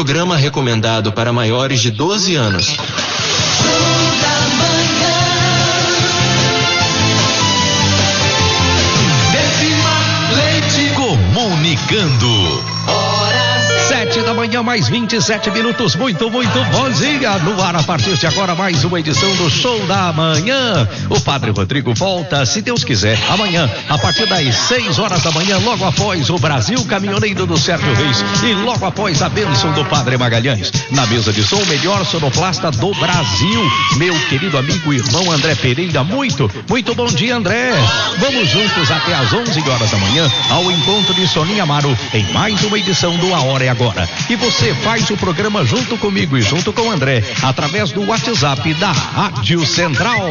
Programa recomendado para maiores de 12 anos. Comunicando. 7h, mais 27 minutos. Muito bom dia. No ar, a partir de agora, mais uma edição do Show da Manhã. O Padre Rodrigo volta, se Deus quiser, amanhã, a partir das 6 horas da manhã, logo após o Brasil Caminhoneiro do Sérgio Reis e logo após a bênção do Padre Magalhães. Na mesa de som, o melhor sonoplasta do Brasil, meu querido amigo e irmão André Pereira. Muito bom dia, André. Vamos juntos até às 11 horas da manhã ao encontro de Soninha Amaro em mais uma edição do A Hora é Agora. E você faz o programa junto comigo e junto com o André através do WhatsApp da Rádio Central.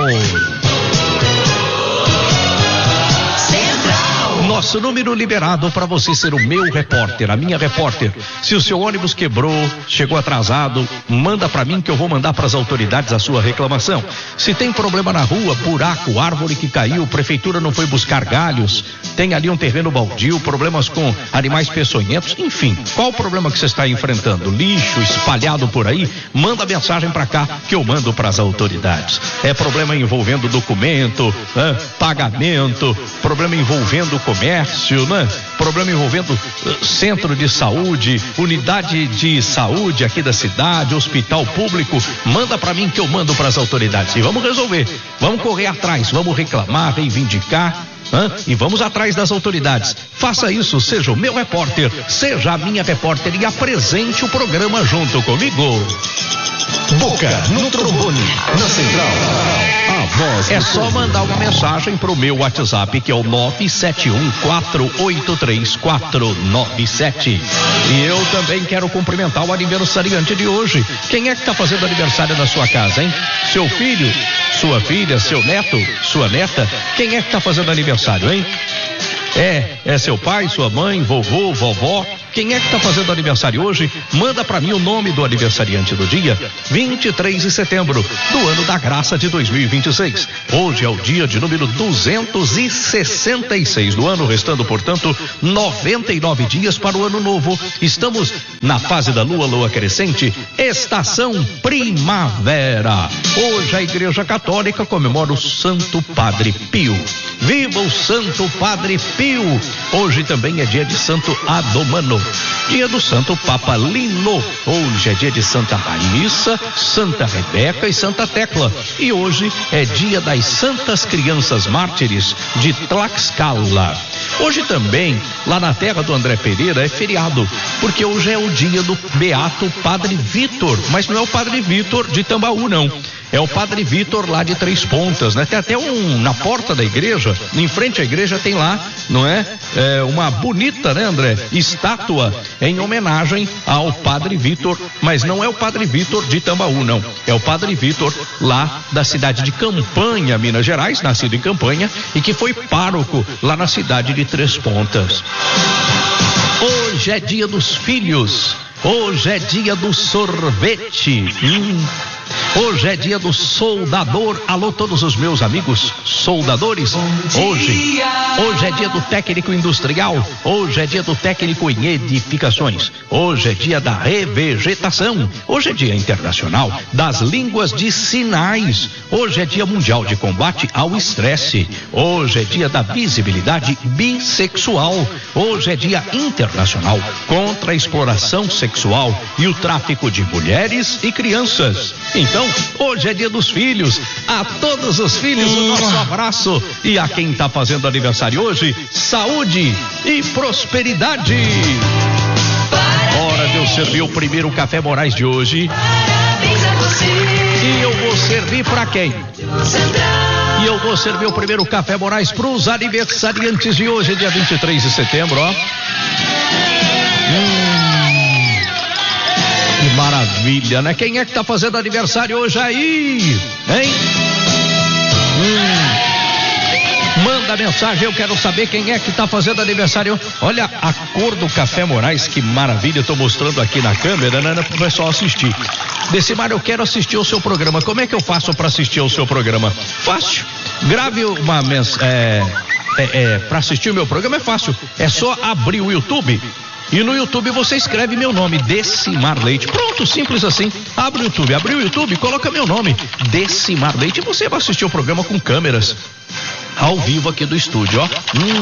Nosso número liberado para você ser o meu repórter, a minha repórter. Se o seu ônibus quebrou, chegou atrasado, manda para mim que eu vou mandar para as autoridades a sua reclamação. Se tem problema na rua, buraco, árvore que caiu, prefeitura não foi buscar galhos, tem ali um terreno baldio, problemas com animais peçonhentos, enfim, qual o problema que você está enfrentando? Lixo espalhado por aí? Manda mensagem para cá que eu mando para as autoridades. É problema envolvendo documento, pagamento, problema envolvendo comércio, né? Problema envolvendo centro de saúde, unidade de saúde aqui da cidade, hospital público, manda para mim que eu mando para as autoridades e vamos resolver, vamos correr atrás, vamos reclamar, reivindicar, e vamos atrás das autoridades. Faça isso, seja o meu repórter, seja a minha repórter e apresente o programa junto comigo. Boca no trombone, na central. A voz. É só mandar uma mensagem pro meu WhatsApp, que é o 971483497. E eu também quero cumprimentar o aniversariante de hoje. Quem é que tá fazendo aniversário na sua casa, hein? Seu filho, sua filha, seu neto, sua neta? Quem é que tá fazendo aniversário, hein? É seu pai, sua mãe, vovô, vovó? Quem é que está fazendo aniversário hoje? Manda para mim o nome do aniversariante do dia. 23 de setembro do ano da graça de 2026. Hoje é o dia de número 266 do ano, restando, portanto, 99 dias para o ano novo. Estamos na fase da lua crescente, estação primavera. Hoje a Igreja Católica comemora o Santo Padre Pio. Viva o Santo Padre Pio! Hoje também é dia de Santo Adomano, dia do Santo Papa Lino. Hoje é dia de Santa Raíssa, Santa Rebeca e Santa Tecla. E hoje é dia das Santas Crianças Mártires de Tlaxcala. Hoje também, lá na terra do André Pereira, é feriado, porque hoje é o dia do Beato Padre Vitor, mas não é o Padre Vitor de Tambaú, não. É o Padre Vitor lá de Três Pontas, né? Tem até na porta da igreja, em frente à igreja tem lá, não é? Uma bonita, né, André? Estátua em homenagem ao Padre Vitor, mas não é o Padre Vitor de Tambaú, não. É o Padre Vitor lá da cidade de Campanha, Minas Gerais, nascido em Campanha e que foi pároco lá na cidade de Três Pontas. Hoje é dia dos filhos, hoje é dia do sorvete. Hoje é dia do soldador. Alô, todos os meus amigos soldadores. Hoje é dia do técnico industrial. Hoje é dia do técnico em edificações. Hoje é dia da revegetação. Hoje é dia internacional das línguas de sinais. Hoje é dia mundial de combate ao estresse. Hoje é dia da visibilidade bissexual. Hoje é dia internacional contra a exploração sexual e o tráfico de mulheres e crianças. Então, hoje é dia dos filhos. A todos os filhos, o nosso abraço. E a quem está fazendo aniversário hoje, saúde e prosperidade. Hora de eu servir o primeiro Café Moraes de hoje. E eu vou servir para quem? E eu vou servir o primeiro Café Moraes para os aniversariantes de hoje, dia 23 de setembro, ó. Que maravilha, né? Quem é que tá fazendo aniversário hoje aí? Hein? Manda mensagem, eu quero saber quem é que tá fazendo aniversário. Olha a cor do Café Moraes, que maravilha. Eu tô mostrando aqui na câmera, né? Pro pessoal assistir. Decimar, eu quero assistir o seu programa. Como é que eu faço para assistir o seu programa? Fácil. Grave uma mensagem. Para assistir o meu programa é fácil. É só abrir o YouTube. E no YouTube você escreve meu nome, Decimar Leite. Pronto, simples assim. Abre o YouTube, abriu o YouTube, coloca meu nome, Decimar Leite, e você vai assistir o programa com câmeras ao vivo aqui do estúdio, ó.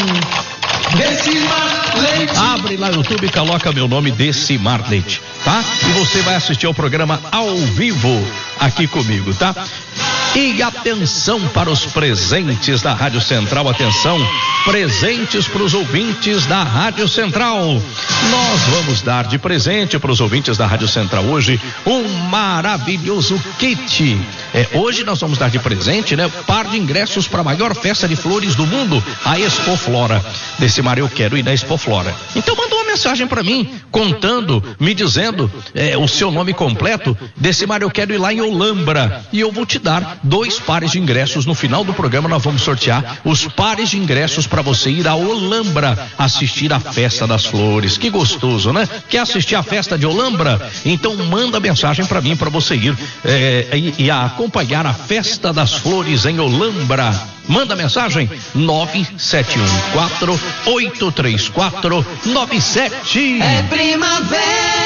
Decimar Leite. Abre lá no YouTube e coloca meu nome, Decimar Leite, tá? E você vai assistir ao programa ao vivo aqui comigo, tá? E atenção para os presentes da Rádio Central, atenção, presentes para os ouvintes da Rádio Central. Nós vamos dar de presente para os ouvintes da Rádio Central hoje um maravilhoso kit. Hoje nós vamos dar de presente, né? Par de ingressos para a maior festa de flores do mundo, a Expo Flora. Decimar, eu quero ir na Expo Flora. Então manda uma mensagem para mim, contando, me dizendo o seu nome completo. Decimar, eu quero ir lá em Olambra e eu vou te dar 2 pares de ingressos. No final do programa nós vamos sortear os pares de ingressos para você ir a Olambra assistir a Festa das Flores. Que gostoso, né? Quer assistir a festa de Olambra? Então manda mensagem para mim para você ir e acompanhar a Festa das Flores em Olambra. Manda mensagem 971-834-97. É primavera.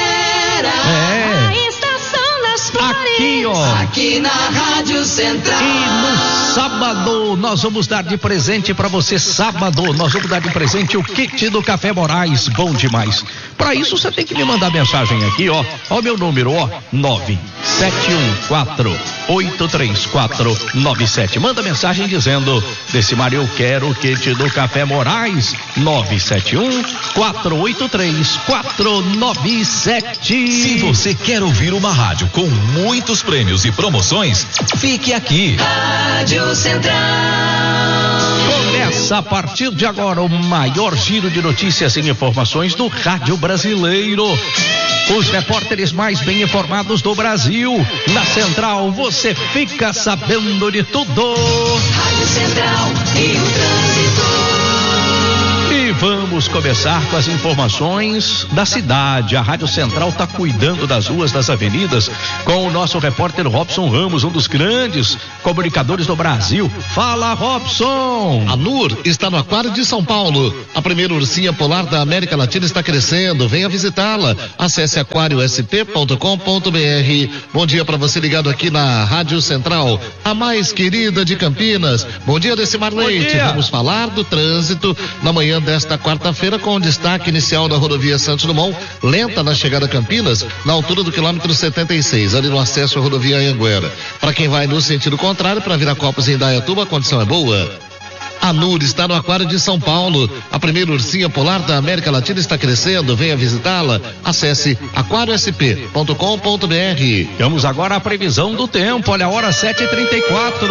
A estação das flores. Aqui, ó. Aqui na Rádio Central. E no sábado nós vamos dar de presente para você. Sábado nós vamos dar de presente o kit do Café Moraes, bom demais. Para isso você tem que me mandar mensagem aqui, ó. Ó o meu número, ó, 971-834-97. Manda mensagem dizendo: Decimar, eu quero o kit do Café Moraes. 971-483-497. Se você quer ouvir uma rádio com muitos prêmios e promoções, fique aqui. Rádio Central. Começa a partir de agora o maior giro de notícias e informações do rádio brasileiro. Os repórteres mais bem informados do Brasil. Na Central você fica sabendo de tudo. Rádio Central e o trânsito. E vamos começar com as informações da cidade. A Rádio Central está cuidando das ruas, das avenidas, com o nosso repórter Robson Ramos, um dos grandes comunicadores do Brasil. Fala, Robson! A NUR está no Aquário de São Paulo. A primeira ursinha polar da América Latina está crescendo. Venha visitá-la. Acesse aquariosp.com.br. Bom dia para você ligado aqui na Rádio Central, a mais querida de Campinas. Bom dia, Decimar Leite. Vamos falar do trânsito na manhã desta quarta-feira, com o destaque inicial da rodovia Santos Dumont, lenta na chegada a Campinas, na altura do quilômetro 76, ali no acesso à rodovia Anhanguera. Para quem vai no sentido contrário, para Viracopos e Indaiatuba, a condição é boa. A NUR está no Aquário de São Paulo. A primeira ursinha polar da América Latina está crescendo. Venha visitá-la. Acesse aquariosp.com.br. Vamos agora à previsão do tempo. Olha a hora, 7h34.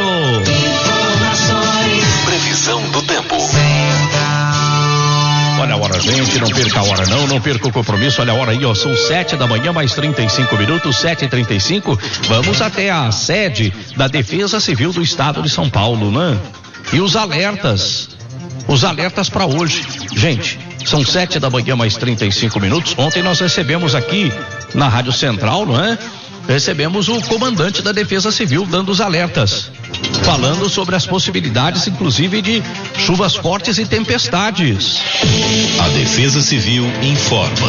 Previsão do tempo. Olha a hora, gente, não perca a hora não perca o compromisso. Olha a hora aí, ó, são 7 da manhã mais 35 minutos, 7h35. Vamos até a sede da Defesa Civil do Estado de São Paulo, né? E os alertas para hoje, gente, são 7 da manhã mais 35 minutos. Ontem nós recebemos aqui na Rádio Central, não é? Recebemos o comandante da Defesa Civil dando os alertas, falando sobre as possibilidades, inclusive, de chuvas fortes e tempestades. A Defesa Civil informa.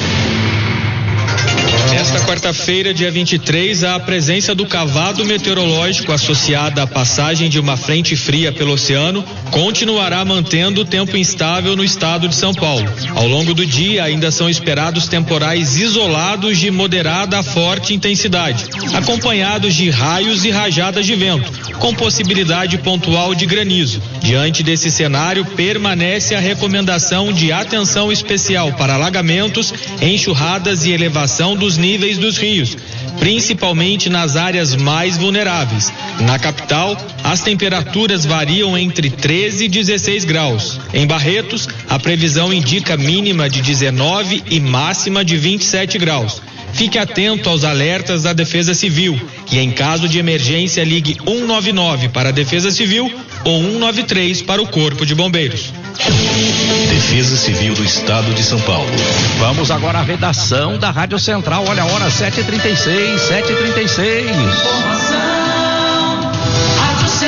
Nesta quarta-feira, dia 23, a presença do cavado meteorológico associada à passagem de uma frente fria pelo oceano continuará mantendo o tempo instável no estado de São Paulo. Ao longo do dia, ainda são esperados temporais isolados de moderada a forte intensidade, acompanhados de raios e rajadas de vento, com possibilidade pontual de granizo. Diante desse cenário, permanece a recomendação de atenção especial para alagamentos, enxurradas e elevação dos níveis dos rios, principalmente nas áreas mais vulneráveis. Na capital, as temperaturas variam entre 13 e 16 graus. Em Barretos, a previsão indica mínima de 19 e máxima de 27 graus. Fique atento aos alertas da Defesa Civil e, em caso de emergência, ligue 199 para a Defesa Civil ou 193 para o Corpo de Bombeiros. Defesa Civil do Estado de São Paulo. Vamos agora à redação da Rádio Central. Olha a hora, 7h36, 7h36. Rádio Central.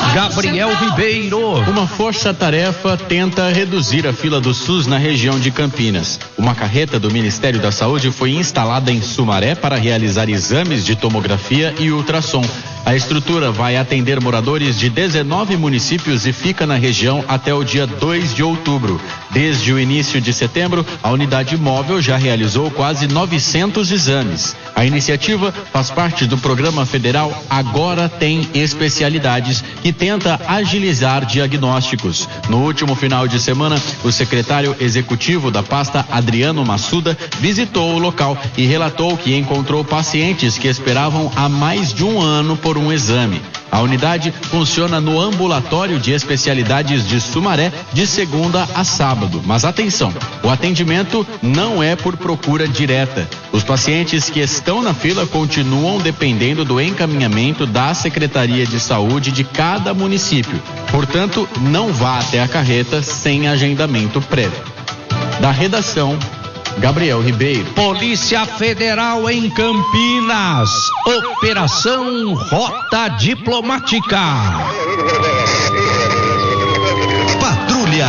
Gabriel Ribeiro. Uma força-tarefa tenta reduzir a fila do SUS na região de Campinas. Uma carreta do Ministério da Saúde foi instalada em Sumaré para realizar exames de tomografia e ultrassom. A estrutura vai atender moradores de 19 municípios e fica na região até o dia 2 de outubro. Desde o início de setembro, a unidade móvel já realizou quase 900 exames. A iniciativa faz parte do programa federal Agora Tem Especialidades, que tenta agilizar diagnósticos. No último final de semana, o secretário executivo da pasta, Adriano Massuda, visitou o local e relatou que encontrou pacientes que esperavam há mais de um ano por um exame. A unidade funciona no ambulatório de especialidades de Sumaré de segunda a sábado. Mas atenção, o atendimento não é por procura direta. Os pacientes que estão na fila continuam dependendo do encaminhamento da Secretaria de Saúde de cada município. Portanto, não vá até a carreta sem agendamento prévio. Da redação, Gabriel Ribeiro. Polícia Federal em Campinas. Operação Rota Diplomática. Patrulha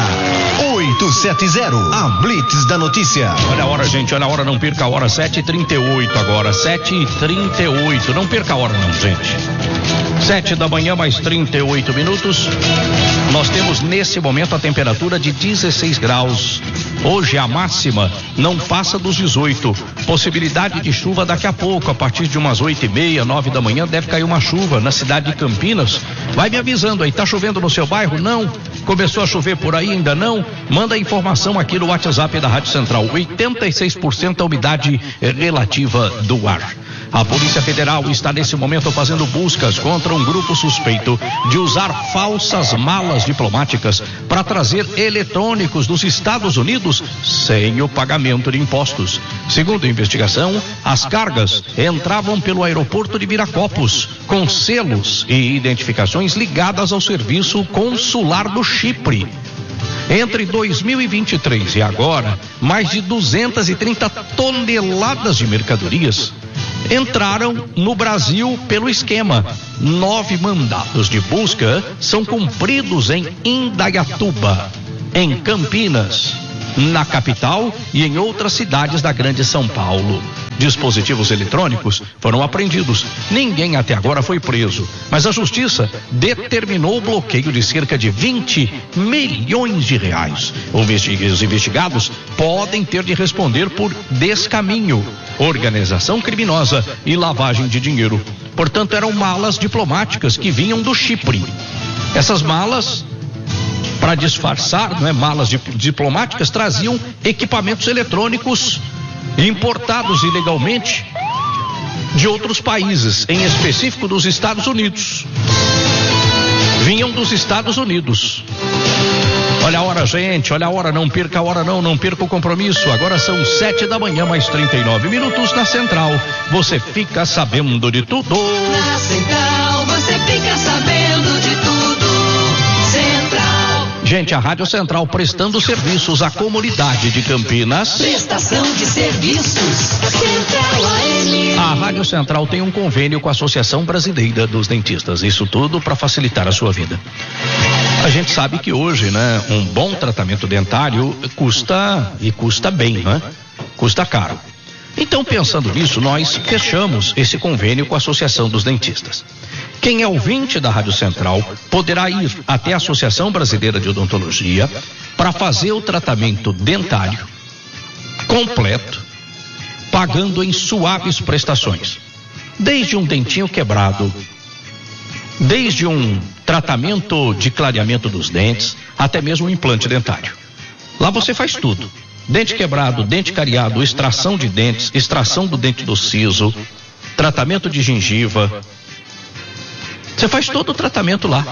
870. A Blitz da Notícia. Olha a hora, gente. Olha a hora. Não perca a hora. 7h38 agora. 7h38. Não perca a hora, não, gente. 7 da manhã, mais 38 minutos. Nós temos nesse momento a temperatura de 16 graus. Hoje a máxima não passa dos 18. Possibilidade de chuva daqui a pouco, a partir de umas 8h30, 9 da manhã, deve cair uma chuva na cidade de Campinas. Vai me avisando aí, tá chovendo no seu bairro? Não? Começou a chover por aí? Ainda não? Manda a informação aqui no WhatsApp da Rádio Central. 86% a umidade relativa do ar. A Polícia Federal está nesse momento fazendo buscas contra um grupo suspeito de usar falsas malas diplomáticas para trazer eletrônicos dos Estados Unidos sem o pagamento de impostos. Segundo a investigação, as cargas entravam pelo aeroporto de Viracopos com selos e identificações ligadas ao serviço consular do Chipre. Entre 2023 e agora, mais de 230 toneladas de mercadorias entraram no Brasil pelo esquema. 9 mandados de busca são cumpridos em Indaiatuba, em Campinas, na capital e em outras cidades da Grande São Paulo. Dispositivos eletrônicos foram apreendidos. Ninguém até agora foi preso, mas a justiça determinou o bloqueio de cerca de 20 milhões de reais. Os investigados podem ter de responder por descaminho, organização criminosa e lavagem de dinheiro. Portanto, eram malas diplomáticas que vinham do Chipre. Essas malas, para disfarçar, malas diplomáticas, traziam equipamentos eletrônicos importados ilegalmente de outros países, em específico dos Estados Unidos. Vinham dos Estados Unidos. Olha a hora, gente, olha a hora, não perca a hora não perca o compromisso. Agora são 7 da manhã, mais 39 minutos na Central. Você fica sabendo de tudo. Na Central, você fica sabendo de tudo. Central. Gente, a Rádio Central prestando serviços à comunidade de Campinas. Prestação de serviços. Central AM. A Rádio Central tem um convênio com a Associação Brasileira dos Dentistas. Isso tudo para facilitar a sua vida. A gente sabe que hoje, um bom tratamento dentário custa bem, Custa caro. Então, pensando nisso, nós fechamos esse convênio com a Associação dos Dentistas. Quem é ouvinte da Rádio Central poderá ir até a Associação Brasileira de Odontologia para fazer o tratamento dentário completo, pagando em suaves prestações. Desde um dentinho quebrado, desde um tratamento de clareamento dos dentes, até mesmo um implante dentário. Lá você faz tudo. Dente quebrado, dente cariado, extração de dentes, extração do dente do siso, tratamento de gengiva. Você faz todo o tratamento lá.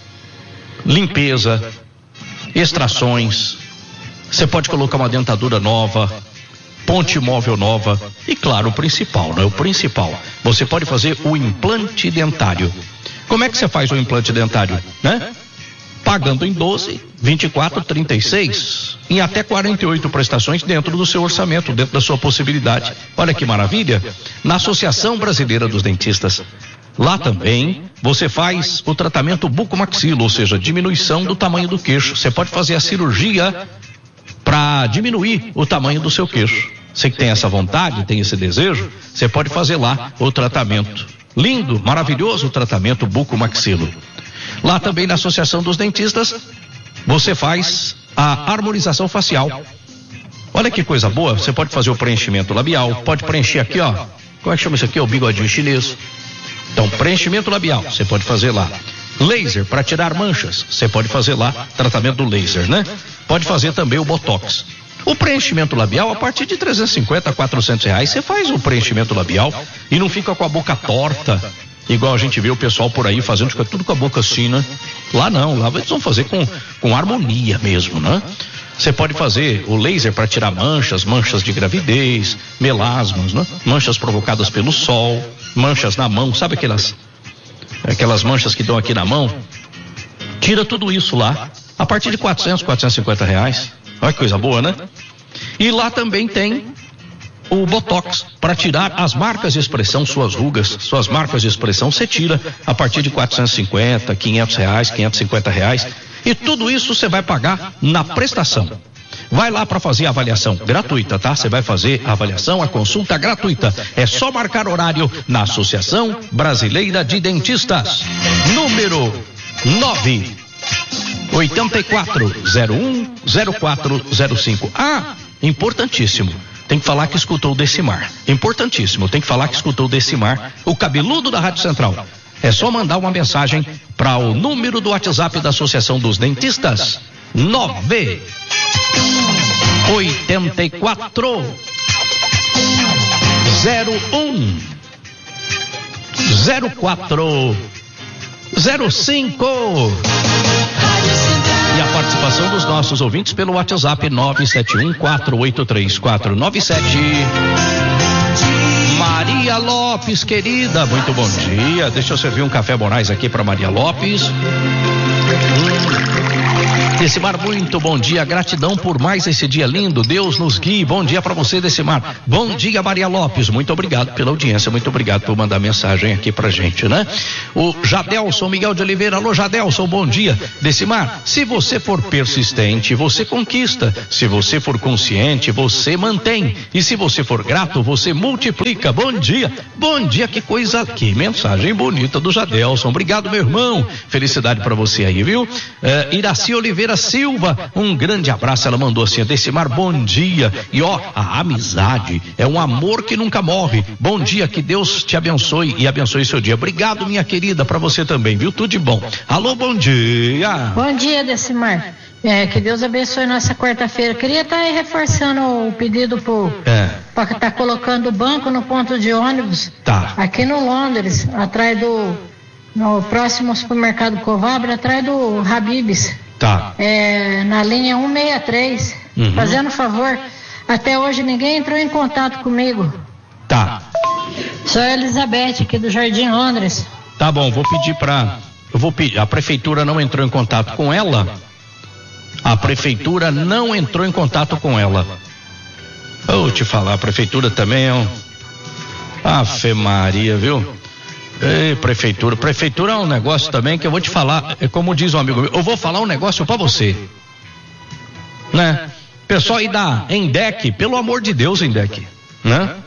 Limpeza, extrações. Você pode colocar uma dentadura nova, ponte móvel nova e, claro, o principal, O principal. Você pode fazer o implante dentário. Como é que você faz o implante dentário, Pagando em 12, 24, 36, em até 48 prestações dentro do seu orçamento, dentro da sua possibilidade. Olha que maravilha! Na Associação Brasileira dos Dentistas, Lá também você faz o tratamento bucomaxilo, ou seja, diminuição do tamanho do queixo. Você pode fazer a cirurgia para diminuir o tamanho do seu queixo. Você que tem essa vontade, tem esse desejo, você pode fazer lá o tratamento. Lindo, maravilhoso o tratamento bucomaxilo. Lá também na Associação dos Dentistas, você faz a harmonização facial. Olha que coisa boa, você pode fazer o preenchimento labial, pode preencher aqui, ó, como é que chama isso aqui? O bigodinho chinês. Então, preenchimento labial, você pode fazer lá. Laser para tirar manchas, você pode fazer lá, tratamento do laser, né? Pode fazer também o botox. O preenchimento labial, a partir de 350 a 400 reais, você faz o preenchimento labial e não fica com a boca torta, igual a gente vê o pessoal por aí fazendo, fica tudo com a boca assim, né? Lá não, lá eles vão fazer com harmonia mesmo, né? Você pode fazer o laser para tirar manchas de gravidez, melasmas, né? Manchas provocadas pelo sol, manchas na mão, sabe aquelas manchas que dão aqui na mão? Tira tudo isso lá, a partir de 400, 450 reais. Olha que coisa boa, né? E lá também tem o botox para tirar as marcas de expressão, suas rugas, suas marcas de expressão, você tira a partir de 450, 500 reais, 550 reais. E tudo isso você vai pagar na prestação. Vai lá para fazer a avaliação gratuita, tá? Você vai fazer a avaliação, a consulta gratuita. É só marcar horário na Associação Brasileira de Dentistas. Número 984010405. Ah, importantíssimo. Tem que falar que escutou o Decimar. Importantíssimo, tem que falar que escutou o Decimar, o cabeludo da Rádio Central. É só mandar uma mensagem para o número do WhatsApp da Associação dos Dentistas, 984 01 0405. E a participação dos nossos ouvintes pelo WhatsApp 971483497. Maria Lopes, querida, muito bom dia. Deixa eu servir um café Moraes aqui para Maria Lopes. Decimar, muito bom dia, gratidão por mais esse dia lindo, Deus nos guie, bom dia para você, Decimar. Bom dia, Maria Lopes, muito obrigado pela audiência, muito obrigado por mandar mensagem aqui pra gente, né? O Jadelson Miguel de Oliveira, alô Jadelson, bom dia. Decimar, se você for persistente, você conquista, se você for consciente, você mantém, e se você for grato, você multiplica. Bom dia, que coisa, que mensagem bonita do Jadelson, obrigado, meu irmão, felicidade para você aí, viu? Iraci Oliveira Silva, um grande abraço, ela mandou assim, Decimar, bom dia, e ó, a amizade é um amor que nunca morre, bom dia, que Deus te abençoe e abençoe seu dia, obrigado minha querida, pra você também, viu, tudo de bom, alô, bom dia. Bom dia, Decimar, que Deus abençoe nossa quarta-feira, queria estar aí reforçando o pedido para estar colocando o banco no ponto de ônibus, aqui no Londres, atrás no próximo supermercado Covabre, atrás do Habib's. Na linha 163, fazendo favor, até hoje ninguém entrou em contato comigo. Sou a Elizabeth aqui do Jardim Londres. Tá bom, vou pedir, a prefeitura não entrou em contato com ela. A prefeitura não entrou em contato com ela. Eu vou te falar, a prefeitura também é um... Afe Maria, viu? Ei, prefeitura é um negócio também que eu vou te falar, como diz um amigo meu, eu vou falar um negócio pra você, né? Pessoal aí da Endec, pelo amor de Deus, Endec, né?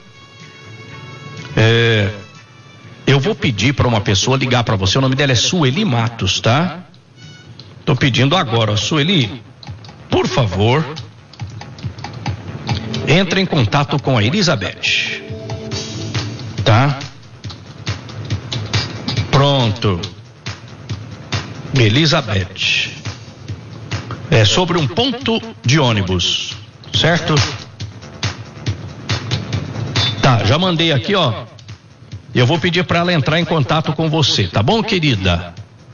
Eu vou pedir pra uma pessoa ligar pra você, o nome dela é Sueli Matos, tá? Tô pedindo agora, Sueli, por favor, entre em contato com a Elizabeth, tá? Pronto. Elizabeth. É sobre um ponto de ônibus, certo? Tá, já mandei aqui, ó. Eu vou pedir para ela entrar em contato com você, tá bom, querida?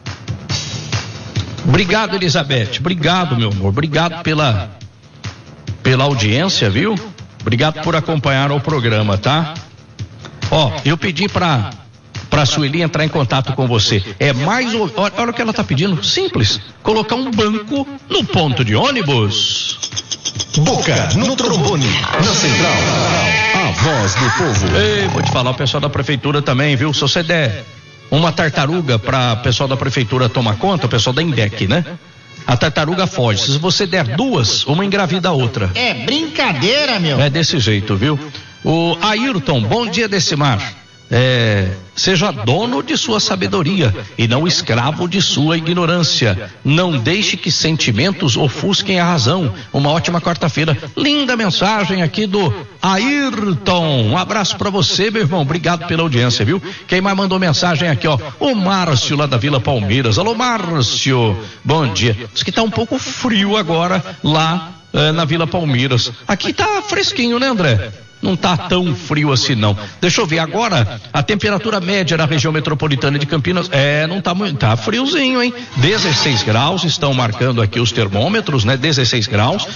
Obrigado, Elizabeth. Obrigado, meu amor. Obrigado pela audiência, viu? Obrigado por acompanhar o programa, tá? Ó, eu pedi para Sueli entrar em contato com você. Olha o que ela tá pedindo, simples, colocar um banco no ponto de ônibus. Boca no trombone, na central, a voz do povo. Ei, vou te falar, o pessoal da prefeitura também, viu? Se você der uma tartaruga para pessoal da prefeitura tomar conta, o pessoal da INDEC, né? A tartaruga foge. Se você der duas, uma engravida a outra. É brincadeira, meu. É desse jeito, viu? O Ayrton, bom dia, Decimar. Seja dono de sua sabedoria e não escravo de sua ignorância. Não deixe que sentimentos ofusquem a razão. Uma ótima quarta-feira. Linda mensagem aqui do Ayrton. Um abraço pra você, meu irmão. Obrigado pela audiência, viu? Quem mais mandou mensagem aqui, ó? O Márcio lá da Vila Palmeiras. Alô, Márcio. Bom dia. Diz que tá um pouco frio agora lá na Vila Palmeiras. Aqui tá fresquinho, né, André? Não tá tão frio assim não. Deixa eu ver agora a temperatura média na região metropolitana de Campinas. Não tá muito, tá friozinho, hein? 16 graus, estão marcando aqui os termômetros, né? 16 graus,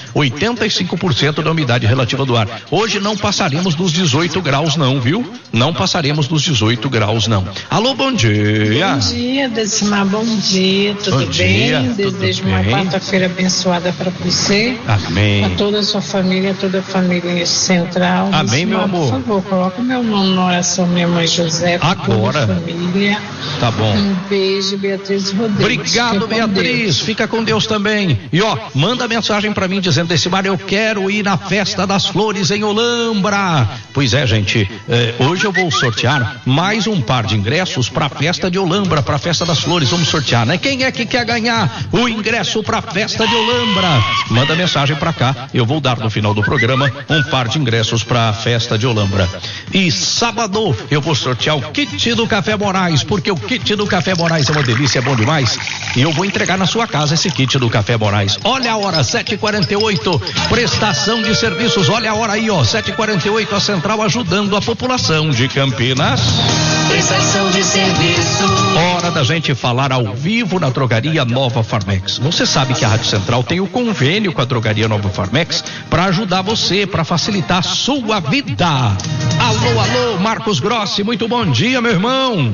85% da umidade relativa do ar. Hoje não passaremos dos 18 graus não, viu? Não passaremos dos 18 graus não. Alô, bom dia. Bom dia, Decimar, bom dia, tudo bom bem? Dia, Desejo tudo uma bem. quarta-feira abençoada para você. Amém. A toda a sua família, toda a família central. Amém, meu amor. Por favor, coloca meu nome na oração, minha mãe José, agora. Toda a família. Tá bom. Um beijo, Beatriz Rodrigues. Obrigado, Beatriz. Fica com Deus também. E ó, manda mensagem pra mim dizendo: Decimar, eu quero ir na Festa das Flores em Olambra. Pois é, gente, hoje eu vou sortear mais um par de ingressos pra Festa de Olambra, pra Festa das Flores. Vamos sortear, né? Quem é que quer ganhar o ingresso pra Festa de Olambra? Manda mensagem pra cá. Eu vou dar no final do programa um par de ingressos pra Festa de Olambra. E sábado eu vou sortear o kit do Café Moraes, porque o kit do Café Moraes é uma delícia, é bom demais. E eu vou entregar na sua casa esse kit do Café Moraes. Olha a hora, 7h48, prestação de serviços. Olha a hora aí, ó, 7h48, a Central ajudando a população de Campinas. Prestação de serviço. Hora da gente falar ao vivo na Drogaria Nova Farmex. Você sabe que a Rádio Central tem o convênio com a Drogaria Nova Farmex para ajudar você, para facilitar a sua vida. Alô, alô, Marcos Grossi, muito bom dia, meu irmão.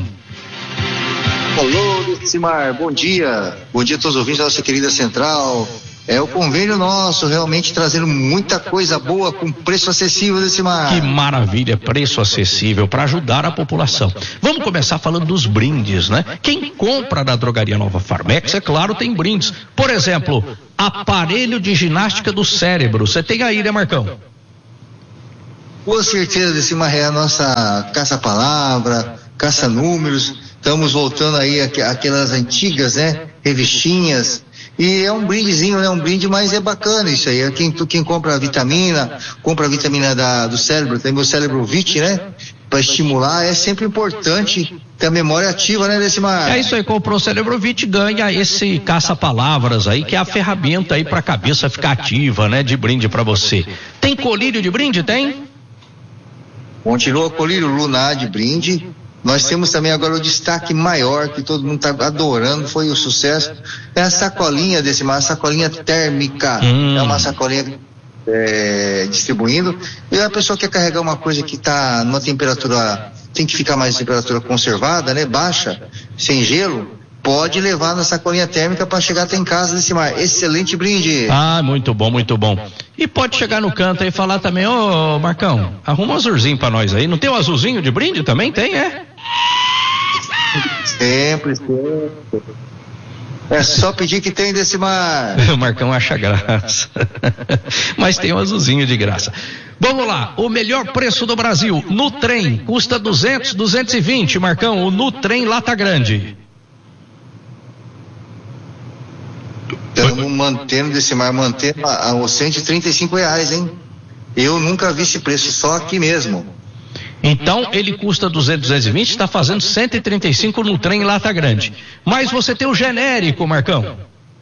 Alô, Decimar, bom dia. Bom dia a todos os ouvintes da nossa querida Central. É o convênio nosso, realmente trazendo muita coisa boa com preço acessível, Decimar. Que maravilha, preço acessível para ajudar a população. Vamos começar falando dos brindes, né? Quem compra da Drogaria Nova Farmex, é claro, tem brindes. Por exemplo, aparelho de ginástica do cérebro. Você tem aí, né, Marcão? Com certeza, Decimar, é a nossa caça-palavra, caça-números. Estamos voltando aí aquelas antigas, né? Revistinhas. E é um brindezinho, né? Um brinde, mas é bacana isso aí. Quem compra a vitamina do cérebro, tem meu cérebro VIT, né? Para estimular, é sempre importante ter a memória ativa, né, Decimar? É isso aí, comprou o Cérebro VIT, ganha esse caça-palavras aí, que é a ferramenta aí pra cabeça ficar ativa, né? De brinde pra você. Tem colírio de brinde? Tem? Continua colírio lunar de brinde. Nós temos também agora o destaque maior, que todo mundo está adorando, foi o sucesso. É a sacolinha Decimar, a sacolinha térmica. É uma sacolinha distribuindo. E a pessoa quer carregar uma coisa que está numa temperatura, tem que ficar mais temperatura conservada, né? Baixa, sem gelo. Pode levar na sacolinha térmica para chegar até em casa, Decimar. Excelente brinde. Ah, muito bom, muito bom. E pode chegar no canto aí e falar também: ô Marcão, arruma um azulzinho pra nós aí. Não tem um azulzinho de brinde também? Tem, é? Sempre. É só pedir que tem, Decimar. O Marcão acha graça. Mas tem um azulzinho de graça. Vamos lá, o melhor preço do Brasil, no trem, custa 200, 220, Marcão, o no trem Lata Grande. Estamos mantendo, Decimar, mantendo a R$135, hein? Eu nunca vi esse preço, só aqui mesmo. Então ele custa 200, 220, está fazendo 135 no trem Lata Grande. Mas você tem o genérico, Marcão.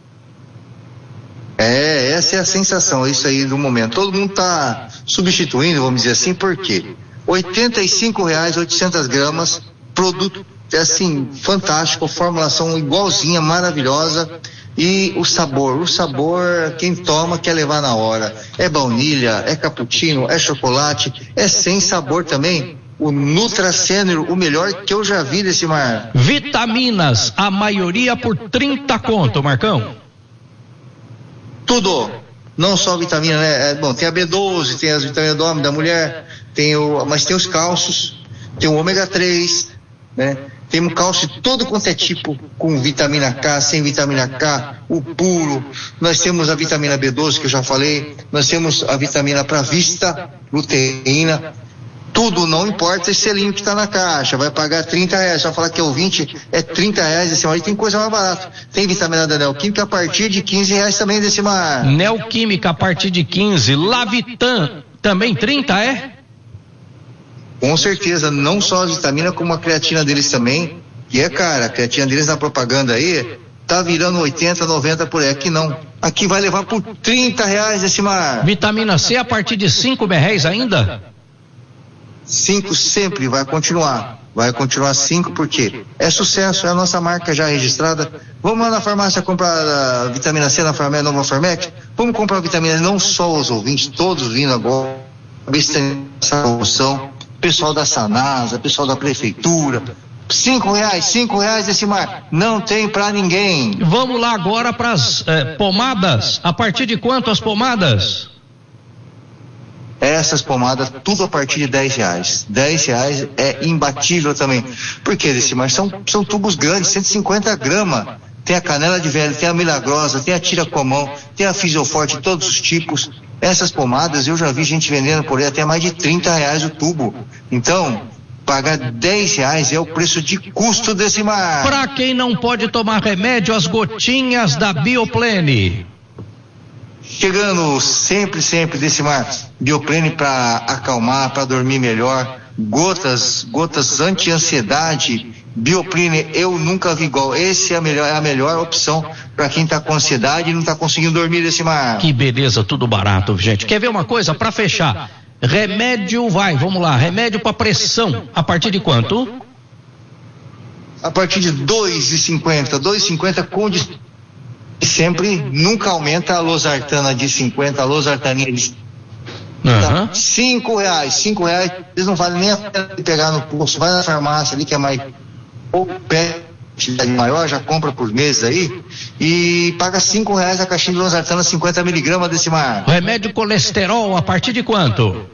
Essa é a sensação, isso aí do momento. Todo mundo está substituindo, vamos dizer assim, por quê? R$85, 800 gramas, produto assim, fantástico, formulação igualzinha, maravilhosa. E o sabor, quem toma quer levar na hora. É baunilha, é cappuccino, é chocolate, é sem sabor também. O Nutracênero, o melhor que eu já vi, Decimar. Vitaminas, a maioria por 30 conto, Marcão. Tudo, não só vitamina, né? Bom, tem a B12, tem as vitaminas do homem, da mulher, mas tem os cálcios, tem o ômega 3, né? temos cálcio de todo quanto é tipo, com vitamina K, sem vitamina K, o puro. Nós temos a vitamina B12, que eu já falei. Nós temos a vitamina para vista, luteína. Tudo, não importa esse selinho que está na caixa, vai pagar R$30. Só falar que é o 20, é R$30. Decimar, tem coisa mais barata. Tem vitamina da Neoquímica a partir de R$15 também, Decimar. Neoquímica a partir de 15. Lavitan também 30, é? Com certeza, não só as vitaminas, como a creatina deles também, que é cara. A creatina deles na propaganda aí, tá virando 80, 90 por aí. Aqui não. Aqui vai levar por R$30, Decimar. Vitamina C a partir de R$5 ainda? 5 sempre vai continuar 5 porque é sucesso, é a nossa marca já registrada. Vamos lá na farmácia comprar a vitamina C na farmácia Nova Farmec, vamos comprar a vitamina, não só os ouvintes, todos vindo agora, essa promoção, pessoal da Sanasa, pessoal da prefeitura, R$5, Decimar, não tem pra ninguém. Vamos lá agora para as pomadas, a partir de quanto as pomadas? Essas pomadas, tudo a partir de R$10. R$10 é imbatível também. Por quê, Decimar? São tubos grandes, 150 gramas. Tem a canela de velho, tem a milagrosa, tem a tira com a mão, tem a fisioforte, todos os tipos. Essas pomadas, eu já vi gente vendendo por aí até mais de R$30 o tubo. Então, pagar R$10 é o preço de custo, Decimar. Para quem não pode tomar remédio, as gotinhas da Bioplene. Chegando sempre, Decimar, Bioplene para acalmar, para dormir melhor, gotas anti-ansiedade, Bioplene eu nunca vi igual, esse é a melhor opção para quem está com ansiedade e não está conseguindo dormir, Decimar. Que beleza, tudo barato, gente. Quer ver uma coisa, para fechar, remédio vamos lá, remédio para pressão, a partir de quanto? A partir de R$2,50 com sempre, nunca aumenta a losartana de 50, a losartaninha de R$5, eles não valem nem a pena pegar no posto, vai na farmácia ali que é mais ou quantidade maior, já compra por mês aí e paga R$5 a caixinha de losartana 50 miligramas, Decimar. Remédio colesterol a partir de quanto?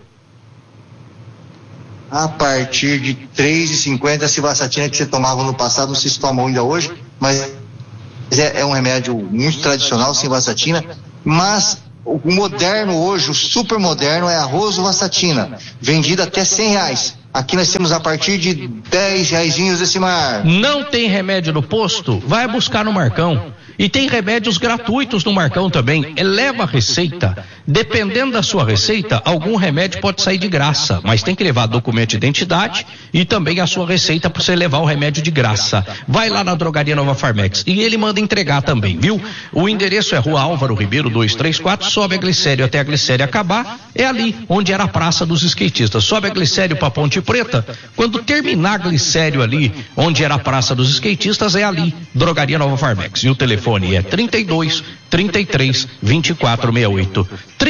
A partir de R$3,50 a civastatina que você tomava no passado, não sei se tomam ainda hoje, mas é um remédio muito tradicional, civastatina, mas o moderno hoje, o super moderno é a rosuvastatina, vendida até R$100. Aqui nós temos a partir de R$10, Decimar. Não tem remédio no posto? Vai buscar no Marcão. E tem remédios gratuitos no Marcão também. Eleva a receita. Dependendo da sua receita, algum remédio pode sair de graça, mas tem que levar documento de identidade e também a sua receita para você levar o remédio de graça. Vai lá na Drogaria Nova Farmex e ele manda entregar também, viu? O endereço é Rua Álvaro Ribeiro 234, sobe a Glicério até a Glicério acabar, é ali onde era a Praça dos Skatistas. Sobe a Glicério para Ponte Preta, quando terminar a Glicério ali, onde era a Praça dos Skatistas, é ali, Drogaria Nova Farmex. E o telefone é 32 33 2468.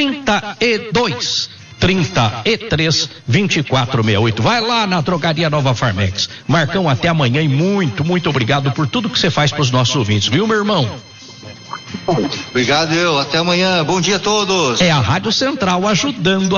32 33 2468. Vai lá na Drogaria Nova Farmex. Marcão, até amanhã e muito obrigado por tudo que você faz para os nossos ouvintes, viu, meu irmão? Obrigado, até amanhã, bom dia a todos. É a Rádio Central ajudando a